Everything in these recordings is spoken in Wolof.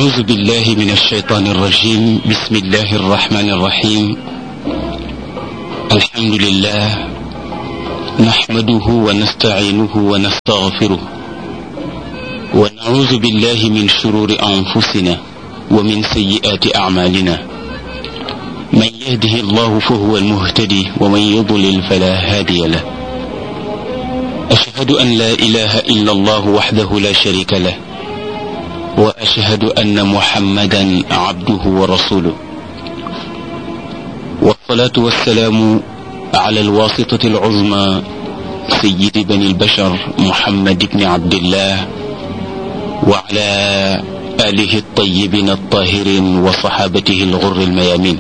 أعوذ بالله من الشيطان الرجيم. بسم الله الرحمن الرحيم. الحمد لله نحمده ونستعينه ونستغفره ونعوذ بالله من شرور أنفسنا ومن سيئات أعمالنا. من يهده الله فهو المهتدي ومن يضلل فلا هادي له. أشهد أن لا إله إلا الله وحده لا شريك له، وأشهد أن محمدا عبده ورسوله، والصلاة والسلام على الواسطة العظمى سيد بني البشر محمد بن عبد الله وعلى آله الطيبين الطاهرين وصحابته الغر الميامين.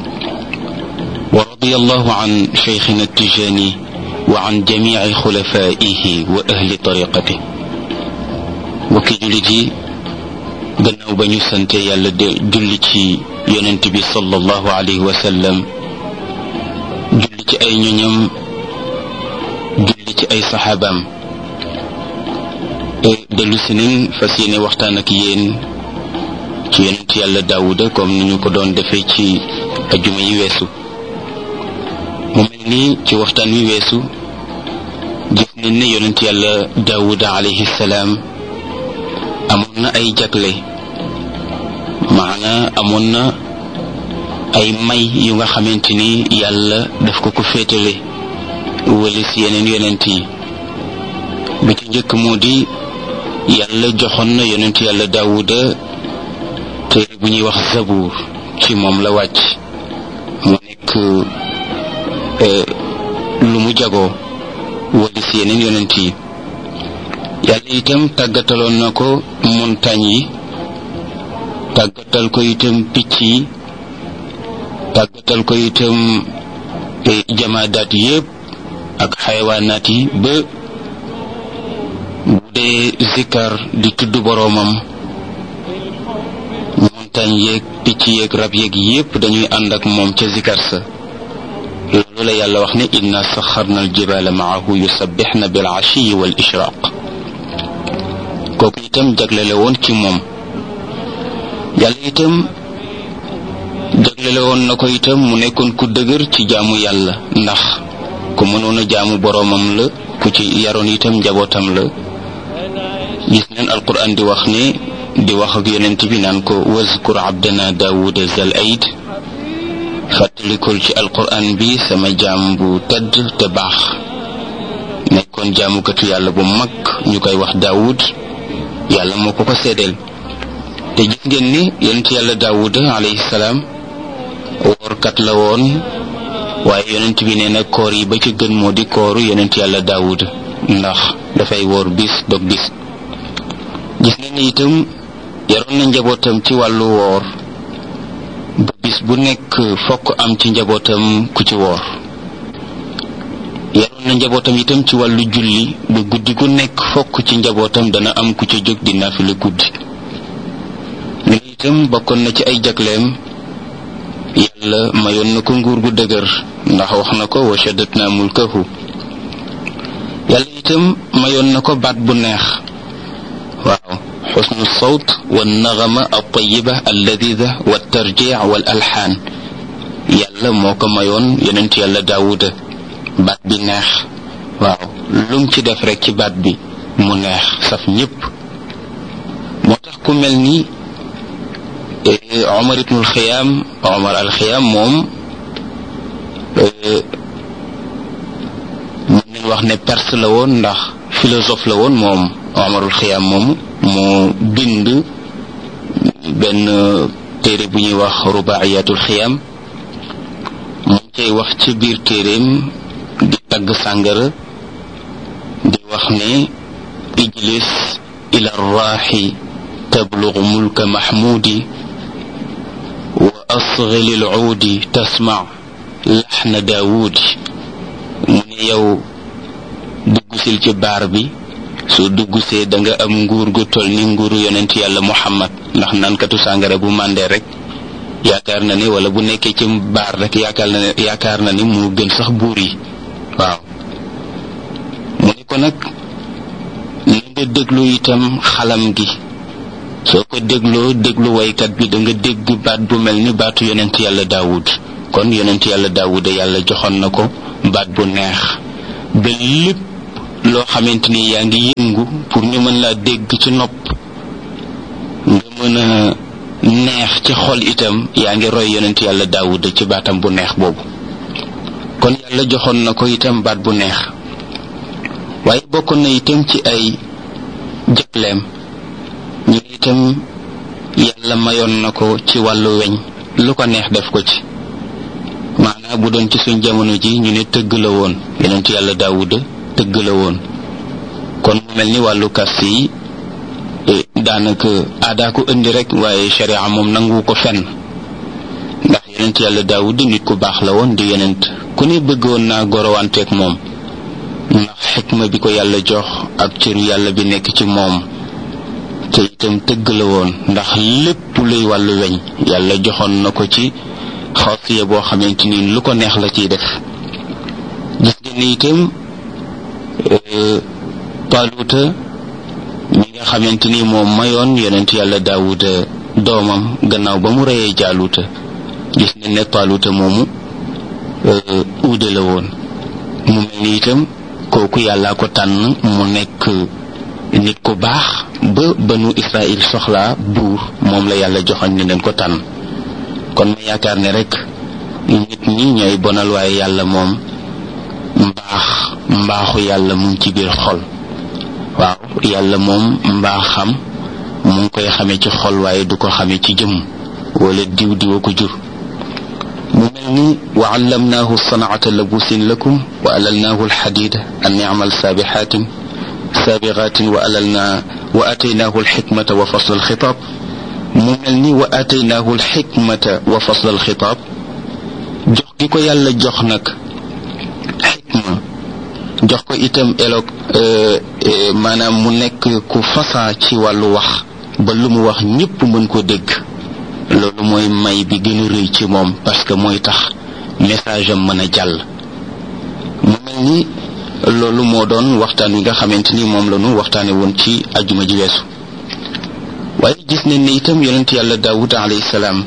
ورضي الله عن شيخنا التجاني وعن جميع خلفائه وأهل طريقته. mbokki jullit yi, gannaaw ba ñu sante yàlla de julli ci yonent bi sallallahu alayhi wa sallam, julli ci ay ñoñam, julli ci ay saxaabaam, dellu si nañ fas yéene waxtaan ak yéen ci yonent yàlla Daawuda comme ni ñu ko doon defee ci ajuma yi weesu. mu mel ni ci waxtaan wi weesu gis nañ ne yonent yàlla Daawuda alayhi salaam amoon na ay jagle, maana amoon na ay may yu nga xamante ni yàlla daf ko féetale wala si yeneen yonent yi. bi ci njëkk moo di yàlla joxoon na yonent yàlla Daawuda téere bu ñuy wax Zabuur, ci moom la wàcc mu nekk lu mu jagoo wala si yeneen yonent yi. yàlla itam tàggataloon na ko montagne yi, tàggatal ko itam picc yi, tàggatal ko itam jamaadaat yépp ak xayawaanaat yi, ba bu dee zikkar di tudd boroomam, montagne yeeg picc yeeg rab yeeg yépp dañuy ànd ak moom ca zikkar sa. loolu la yàlla wax ne inna saxarna aljibaala maahu yusabbixna bil ashiyi wal ishraq. kooku itam jaglele woon ci moom. yàlla itam jaglele woon na ko itam mu nekkoon ku dëgër ci jaamu yàlla, ndax ku mënoon a jaamu boroomam la, ku ci yaroon itam njabootam la. gis neen alquran di wax ne, di wax ak yonent bi naan ko wazkur abdana daawuda zal aid, fàttalikul ci alquran bi sama jaam bu tedd te baax, nekkoon jaamukatu yàlla bu mag ñu koy wax daawud. yàlla moo ko seedeel. te gis ngeen ni yonent yàlla Daawuda alayhi salaam woorkat la woon, waaye yonent bi nee na koor yi ba ci gën moo di kooru yonent yàlla Daawuda, ndax dafay woor bis dog bis. gis ngeen ni itam yaroon na njabootam ci wàllu woor, ba bis bu nekk fokk am ci njabootam ku ci woor. yaroon na njabootam itam ci wàllu julli, ba guddi gu nekk fokk ci njabootam dana am ku ci jóg di naafila guddi. li itam bokkoon na ci ay jagleem, yàlla mayoon na ko nguur gu dëgër, ndax wax na ko wa shaddatna mulkahu. yàlla itam mayoon na ko baat bu neex, waaw, xusnu sawt wa naxama altayiba alladida wa tarjic wal alxaan. yàlla moo ko mayoon yonent yàlla Daawuda baat bi neex, waaw, lum ci def rek ci baat bi mu neex saf ñépp. moo tax ku mel ni Omar ibnul Xiyaam, Omar al Xiyaam moom mën nañ wax ne perse la woon, ndax philosophe la woon moom. Omarul Xiyaam moom moo bind benn téere bu ñuy wax Rubaa'iyatul Xiyaam. mu cay wax ci biir téereem di tagg sàngara, di wax ne ijlis ila raaxi tablugu mulka mahmudi wa asgi lil uudi tasma laxna daawudi. mu ne yow duggusil ci baar bi, soo duggusee da nga am nguur gu toll ni nguuru yonent yàlla Muhammad, ndax nankatu sàngara bu màndee rek yaakaar na ni, wala bu nekkee ci baar rek yaakaar na ni mu gën sax buur yi. waaw, mu ne ko nag na nga déglu itam xalam gi, soo ko déglu waykat bi da nga dégg baat bu mel ni baatu yonent yàlla Daawud. kon yonent yàlla Daawud yàlla joxoon na ko baat bu neex ba lépp loo xamante ni yaa ngi yëngu pour ñu mën laa dégg ci nopp nga mën a neex ci xol itam yaa ngi roy yonent yàlla Daawud ci baatam bu neex boobu. kon yàlla joxoon na ko itam baat bu neex waaye bokkoon na itam ci ay jëpleem ñu itam yàlla mayoon na ko ci wàllu weñ lu ko neex def ko ci. maanaam bu doon ci suñ jamono ji ñu ne tëgg la woon yonent yàlla Daawuda tëgg la woon kon mu mel ni wàllu kast yi daanaka aadaa ko indi rek waaye sharia moom nangu ko fenn ndax yonent yàlla Daawuda nit ku baax la woon di yonent ku ne bëggoon naa gorowanteeg moom ndax xikma bi ko yàlla jox ak cëru yàlla bi nekk ci moom te itam tëgg la woon ndax lépp luy wàllu weñ yàlla joxoon na ko ci xaasiya boo xamante ni lu ko neex la ciy def. gis ngeen ni itam Taaluta mi nga xamante ni moom mayoon yonent yàlla Daawuda doomam gannaaw ba mu reyee Jaaluta gis ngeen ne Taaluta moomu uude la woon mu mel ni itam kooku yàllaa ko tànn mu nekk nit ku baax ba banu Israël soxlaa buur moom la yàlla joxoon ne leen ko tànn. kon ma yaakaar ne rek nit ñi ñooy bonal waaye yàlla moom mbaaxu yàlla mu ngi ci biir xol. waaw yàlla moom mbaaxam mu ngi koy xamee ci xol waaye du ko xamee ci jëmm wala diwa ko jur. mu mel ni wa allamnaahu sanaata labusin lakum wa alalnaahu alxadida an yamal saabixaatin wa ataynaahu alxikmata wa fasl alxitaab. mu mel ni wa ataynaahu alxikmata wa fasl alxitaab jox gi ko yàlla jox nag xikma jox ko itam maanaam mu nekk ku fasaa ci wàllu wax ba lu mu wax ñépp mën ko dégg. loolu mooy may bi gën a rëy ci moom parce que mooy tax message am mën a jàll. mu mel ni loolu moo doon waxtaan wi nga xamante ni moom la ñu waxtaane woon ci ajuma ji weesu. waaye gis nañ ne itam yonent yàlla Daawud alayhi salaam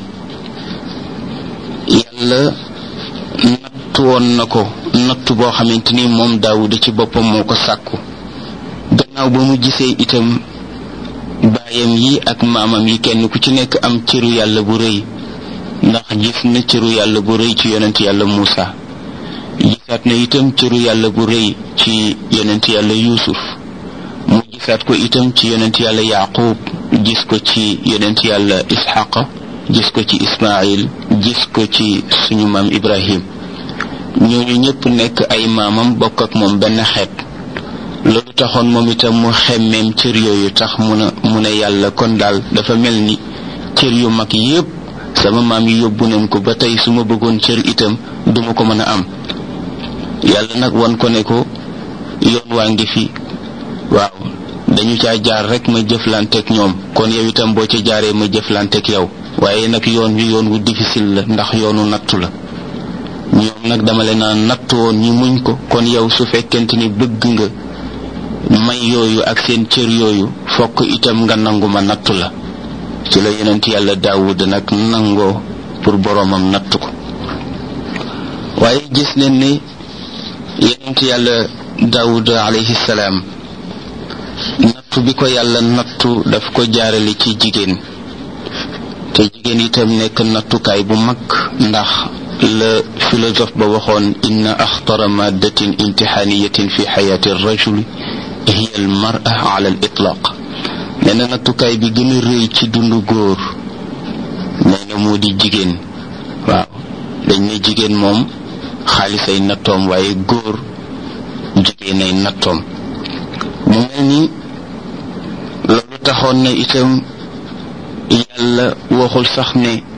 yàlla nattu woon na ko nattu boo xamante ni moom Daawud ci boppam moo ko sàkku gannaaw ba mu gisee itam baayam yi ak maamam yi kenn ku ci nekk am cëru yàlla bu rëy ndax gis na cëru yàlla bu rëy ci yonent yàlla Muusa gisaat na itam cëru yàlla bu rëy ci yonent yàlla Yuusuf mu gisaat ko itam ci yonent yàlla Yaaqub gis ko ci yonent yàlla Isxaqa gis ko ci Ismaayil gis ko ci suñu maam Ibrahim ñooñu ñëpp nekk ay maamam bokk ak moom benn xeet. loolu taxoon moom itam mu xemmeem cër yooyu tax mu ne yàlla kon daal dafa mel ni cër yu mag yépp sama maam yi yóbbu nañ ko ba tey su ma bëggoon cër itam duma ko mën a am. yàlla nag wan ko ne ko yoon waa ngi fi waaw dañu caa jaar rek ma jëflanteeg ñoom kon yow itam boo ca jaaree ma jëflanteeg yow waaye nag yoon wi yoon wu difficile la ndax yoonu nattu la. ñoom nag dama leen a nattu woon ñu muñ ko kon yow su fekkente ni bëgg nga may yooyu ak seen cër yooyu fokk itam nga nangu ma nattu la. ci la yonent yàlla Daawud nag nangoo pour boroomam nattu ko. waaye gis nañ ne yonent yàlla Daawud alayhi salaam nattu bi ko yàlla nattu daf ko jaarale ci jigéen te jigéen itam nekk nattukaay bu mag ndax la philosophe ba waxoon inna axtara maddatin imtixaaniyatin fi xayaati rajuli hiya al mar'a ala al itlaq. nee na nattukaay bi gën a rëy ci dundu góor nee na moo di jigéen. waaw dañ ne jigéen moom xaalis ay nattoom waaye góor jigéen ay nattoom. mu mel ni loolu taxoon na itam yàlla waxul sax ne